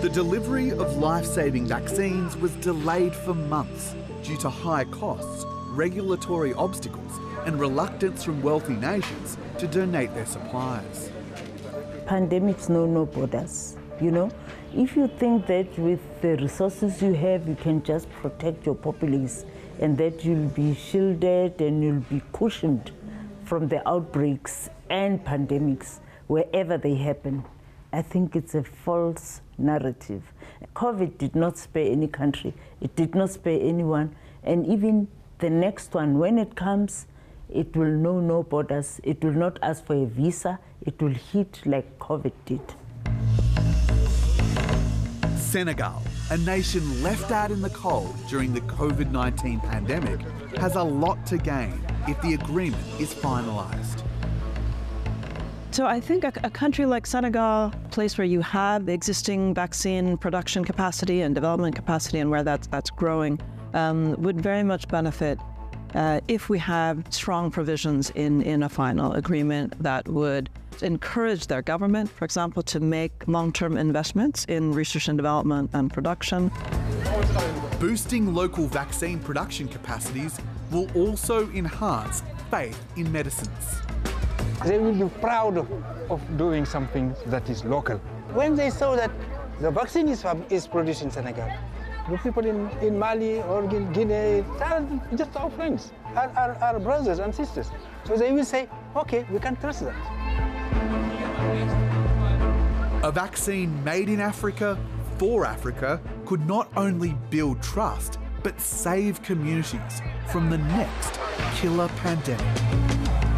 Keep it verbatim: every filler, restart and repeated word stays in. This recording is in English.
The delivery of life-saving vaccines was delayed for months due to high costs, regulatory obstacles and reluctance from wealthy nations to donate their supplies. Pandemics know no borders, you know. If you think that with the resources you have, you can just protect your populace and that you'll be shielded and you'll be cushioned from the outbreaks and pandemics wherever they happen, I think it's a false narrative. COVID did not spare any country, it did not spare anyone, and even the next one, when it comes, it will know no borders, it will not ask for a visa, it will hit like COVID did. Senegal, a nation left out in the cold during the COVID nineteen pandemic, has a lot to gain if the agreement is finalised. So I think a, a country like Senegal, a place where you have existing vaccine production capacity and development capacity and where that's, that's growing, um, would very much benefit uh, if we have strong provisions in, in a final agreement that would encourage their government, for example, to make long-term investments in research and development and production. Boosting local vaccine production capacities will also enhance faith in medicines. They will be proud of, of doing something that is local. When they saw that the vaccine is, is produced in Senegal, the people in, in Mali or Guinea are just our friends, our, our, our brothers and sisters. So they will say, okay, we can trust that. A vaccine made in Africa for Africa could not only build trust, but save communities from the next killer pandemic.